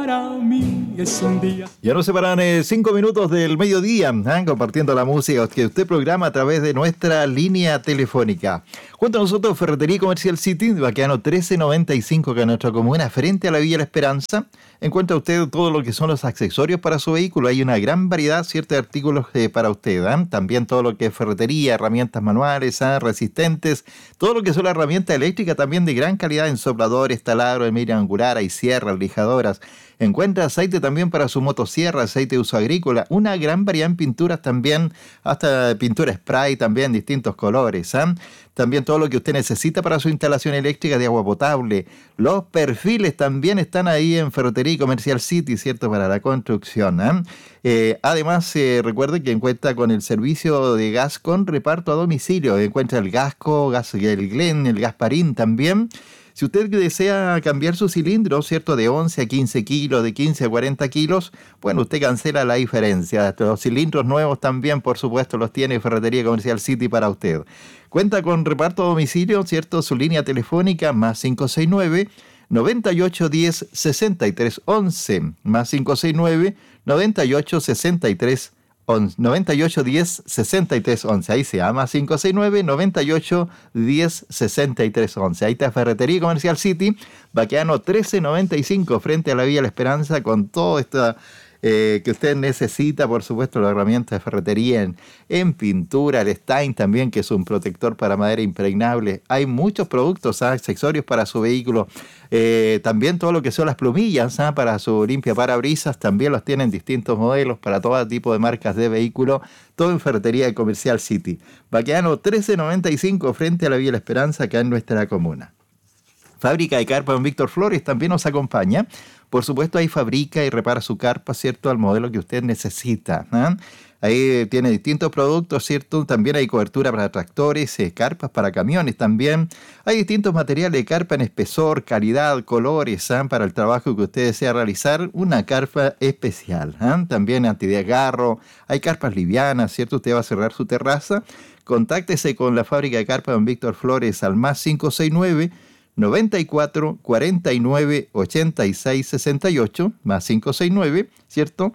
para mí es un día. Ya nos separan 5 minutos del mediodía, compartiendo la música que usted programa a través de nuestra línea telefónica. Junto a nosotros, Ferretería Comercial City, de Baqueano 1395, que es nuestra comuna, frente a la Villa La Esperanza. Encuentra usted todo lo que son los accesorios para su vehículo. Hay una gran variedad, ciertos de artículos para usted. También todo lo que es ferretería, herramientas manuales, resistentes, todo lo que son las herramientas eléctricas también de gran calidad en sopladores, taladros, mira angular, hay sierras, lijadoras. Encuentra aceite también para su motosierra, aceite de uso agrícola, una gran variedad en pinturas también, hasta pintura spray también, distintos colores. También todo lo que usted necesita para su instalación eléctrica de agua potable. Los perfiles también están ahí en Ferretería Comercial City, ¿cierto? Para la construcción. Además, recuerde que encuentra con el servicio de gas con reparto a domicilio. Encuentra el Gasco, el Glen, el Gasparín también. Si usted desea cambiar su cilindro, ¿cierto? De 11 a 15 kilos, de 15 a 40 kilos, bueno, usted cancela la diferencia. Los cilindros nuevos también, por supuesto, los tiene Ferretería Comercial City para usted. Cuenta con reparto a domicilio, ¿cierto? Su línea telefónica más 569 9810 6311, más 569 9863 9810 6311. Ahí se llama 569 9810 6311. Ahí está Ferretería Comercial City, Baqueano 1395, frente a la Vía La Esperanza, con todo esta que usted necesita, por supuesto, la herramienta de ferretería en pintura, el Stein también, que es un protector para madera impregnable. Hay muchos productos, accesorios para su vehículo. También todo lo que son las plumillas para su limpia parabrisas, también los tienen distintos modelos para todo tipo de marcas de vehículo, todo en Ferretería Comercial City. Baqueano 1395, frente a la Vía La Esperanza, acá en nuestra comuna. Fábrica de carpa en Víctor Flores también nos acompaña. Por supuesto, ahí fabrica y repara su carpa, ¿cierto?, al modelo que usted necesita. Ahí tiene distintos productos, ¿cierto? También hay cobertura para tractores, carpas para camiones también. Hay distintos materiales de carpa en espesor, calidad, colores, para el trabajo que usted desea realizar. Una carpa especial. También antidesgarro. Hay carpas livianas, ¿cierto? Usted va a cerrar su terraza. Contáctese con la fábrica de carpa en Víctor Flores al más 569 94 49 86 68, más 569, ¿cierto?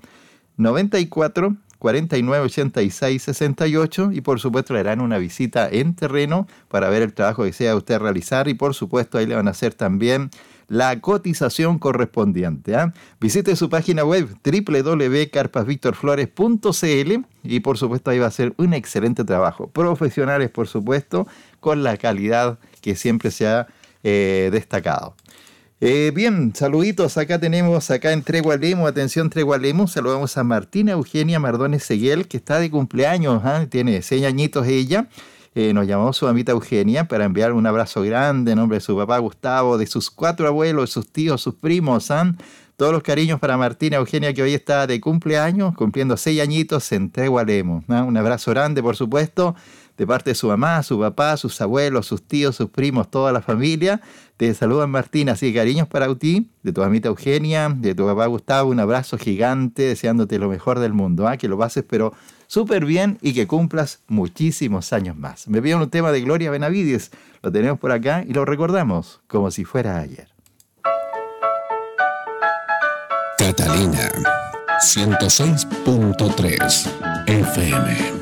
94 49 86 68, y por supuesto le harán una visita en terreno para ver el trabajo que desea usted realizar, y por supuesto ahí le van a hacer también la cotización correspondiente. Visite su página web www.carpasvictorflores.cl y por supuesto ahí va a ser un excelente trabajo. Profesionales, por supuesto, con la calidad que siempre se ha destacado. Bien, saluditos. Acá tenemos, en Tregualemo, atención Tregualemo, saludamos a Martina Eugenia Mardones Seguel, que está de cumpleaños, tiene 6 añitos ella. Nos llamó su mamita Eugenia para enviar un abrazo grande en nombre de su papá Gustavo, de sus 4 abuelos, de sus tíos, sus primos, todos los cariños para Martina Eugenia, que hoy está de cumpleaños, cumpliendo 6 añitos en Tregualemo. Un abrazo grande, por supuesto, de parte de su mamá, su papá, sus abuelos, sus tíos, sus primos, toda la familia. Te saludan, Martina, así que cariños para ti, de tu mamita Eugenia, de tu papá Gustavo, un abrazo gigante, deseándote lo mejor del mundo, que lo pases pero súper bien y que cumplas muchísimos años más. Me piden un tema de Gloria Benavides, lo tenemos por acá y lo recordamos como si fuera ayer. Catalina 106.3 FM.